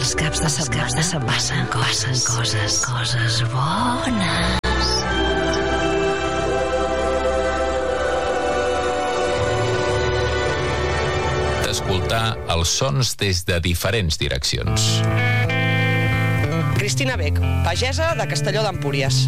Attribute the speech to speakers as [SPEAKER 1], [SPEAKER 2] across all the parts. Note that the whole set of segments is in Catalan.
[SPEAKER 1] Els caps de setmana passen coses bones.
[SPEAKER 2] D'escoltar els sons des de diferents direccions.
[SPEAKER 3] Cristina Beck, pagesa de Castelló d'Empúries.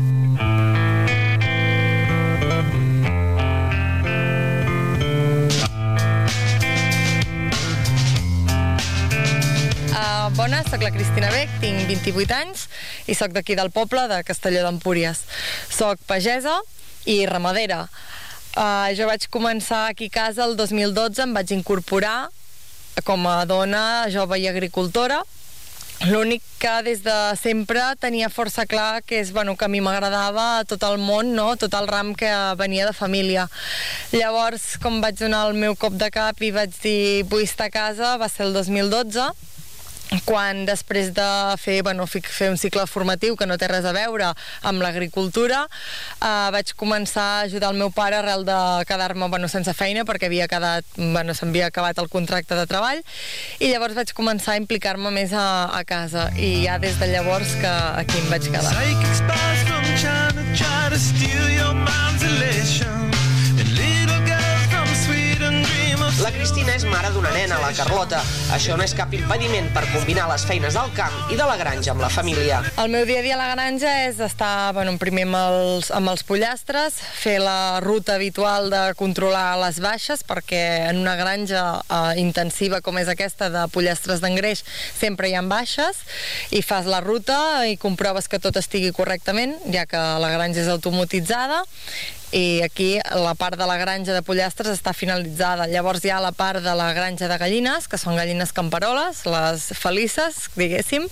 [SPEAKER 4] Bona, soc la Cristina Beck, tinc 28 anys i soc d'aquí del poble de Castelló d'Empúries. Soc pagesa i ramadera. Jo vaig començar aquí a casa el 2012, em vaig incorporar com a dona jove i agricultora. L'únic que des de sempre tenia força clar que és, que a mi m'agradava tot el món, no? Tot el ram que venia de família. Llavors, com vaig donar el meu cop de cap i vaig dir vull estar a casa, va ser el 2012, quan després de fer un cicle formatiu que no té res a veure amb l'agricultura, vaig començar a ajudar el meu pare arrel de quedar-me sense feina perquè s'havia acabat el contracte de treball, i llavors vaig començar a implicar-me més a casa, i ja des de llavors que aquí em vaig quedar.
[SPEAKER 3] La Cristina és mare d'una nena, la Carlota. Això no és cap impediment per combinar les feines del camp i de la granja amb la família.
[SPEAKER 4] El meu dia a dia a la granja és estar primer amb els pollastres, fer la ruta habitual de controlar les baixes, perquè en una granja intensiva com és aquesta de pollastres d'engreix sempre hi ha baixes, i fas la ruta i comproves que tot estigui correctament, ja que la granja és automatitzada, i aquí la part de la granja de pollastres està finalitzada. Llavors hi ha la part de la granja de gallines, que són gallines camperoles, les felices, diguéssim,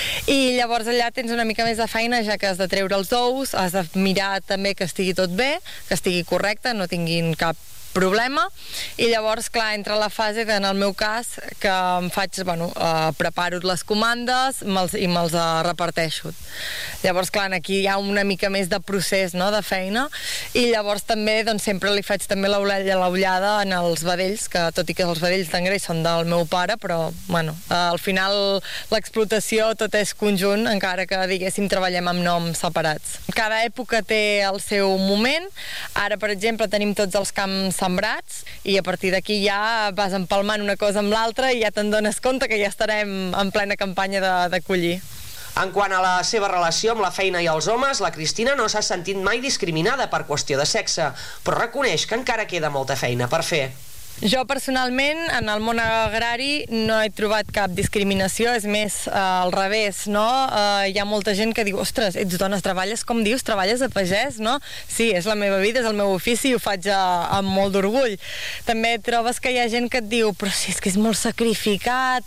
[SPEAKER 4] i llavors allà tens una mica més de feina, ja que has de treure els ous, has de mirar també que estigui tot bé, que estigui correcte, no tinguin cap problema, i llavors, clar, entra la fase en el meu cas que em faig, preparo les comandes i me'ls reparteixo. Llavors, clar, aquí hi ha una mica més de procés, no?, de feina, i llavors també, sempre li faig també l'ullada en els vedells, que tot i que els vedells d'engreix són del meu pare, però, al final l'explotació tot és conjunt, encara que, diguéssim, treballem amb noms separats. Cada època té el seu moment. Ara, per exemple, tenim tots els camps sembrats, i a partir d'aquí ja vas empalmant una cosa amb l'altra i ja te'n dones compte que ja estarem en plena campanya de collir.
[SPEAKER 3] En quant a la seva relació amb la feina i els homes, la Cristina no s'ha sentit mai discriminada per qüestió de sexe, però reconeix que encara queda molta feina per fer.
[SPEAKER 4] Jo personalment, en el món agrari, no he trobat cap discriminació, és més al revés, no? Hi ha molta gent que diu, ostres, ets dona, treballes com dius, treballes de pagès, no? Sí, és la meva vida, és el meu ofici i ho faig amb molt d'orgull. També trobes que hi ha gent que et diu, però si és que és molt sacrificat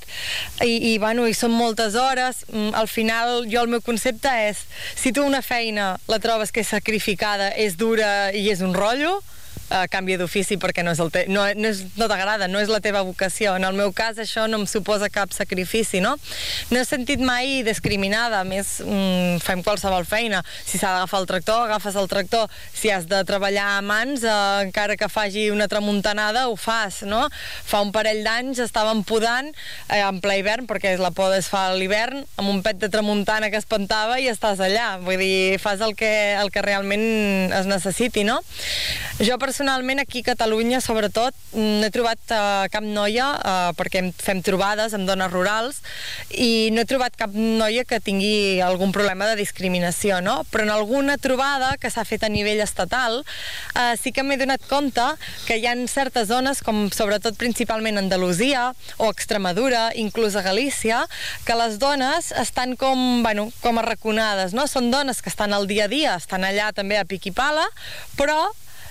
[SPEAKER 4] i són moltes hores. Al final, jo el meu concepte és, si tu una feina la trobes que és sacrificada, és dura i és un rotllo, canvia d'ofici perquè no t'agrada, no és la teva vocació. En el meu cas això no em suposa cap sacrifici, no? No he sentit mai discriminada, a més fem qualsevol feina. Si s'ha d'agafar el tractor, agafes el tractor. Si has de treballar a mans, encara que faci una tramuntanada, ho fas, no? Fa un parell d'anys estàvem podant en ple hivern, perquè la poda es fa a l'hivern, amb un pet de tramuntana que espantava i estàs allà. Vull dir, fas el que realment es necessiti, no? Jo personalment aquí a Catalunya, sobretot, no he trobat cap noia, perquè fem trobades amb dones rurals, i no he trobat cap noia que tingui algun problema de discriminació, no? Però en alguna trobada que s'ha fet a nivell estatal, sí que m'he donat compte que hi ha certes zones, com sobretot principalment Andalusia o Extremadura, inclús a Galícia, que les dones estan com arraconades, no? Són dones que estan al dia a dia, estan allà també a pic i pala, però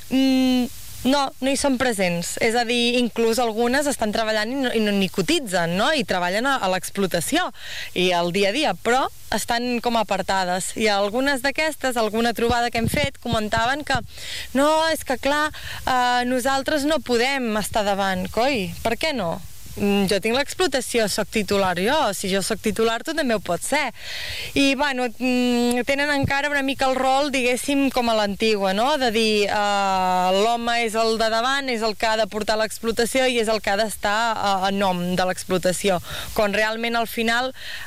[SPEAKER 4] no hi són presents. És a dir, inclús algunes estan treballant i no ni cotitzen, no? I treballen a l'explotació i al dia a dia, però estan com apartades. I algunes d'aquestes, alguna trobada que hem fet, comentaven que no, és que clar, nosaltres no podem estar davant. Coi, per què no? jo tinc l'explotació, soc titular jo, si jo soc titular tu també ho pots ser. I bueno, tenen encara una mica el rol, diguéssim, com a l'antigua, no? De dir, l'home és el de davant, és el que ha de portar l'explotació i és el que ha d'estar a nom de l'explotació, quan realment al final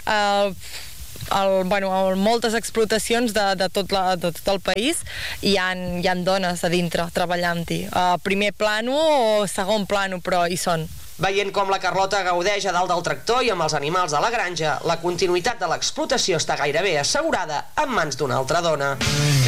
[SPEAKER 4] moltes explotacions de tot el país hi han dones a dintre treballant-hi, primer plano o segon plano, però hi són.
[SPEAKER 3] Veient com la Carlota gaudeix a dalt del tractor i amb els animals de la granja, la continuïtat de l'explotació està gairebé assegurada en mans d'una altra dona.